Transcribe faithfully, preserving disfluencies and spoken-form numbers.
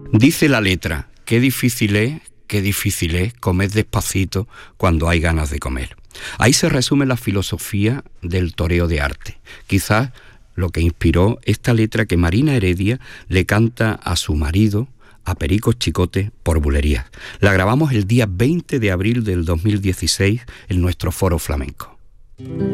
Dice la letra, qué difícil es, qué difícil es comer despacito cuando hay ganas de comer. Ahí se resume la filosofía del toreo de arte. Quizás lo que inspiró esta letra que Marina Heredia le canta a su marido, a Perico Chicote, por bulerías. La grabamos el día veinte de abril del dos mil dieciséis en nuestro Foro Flamenco.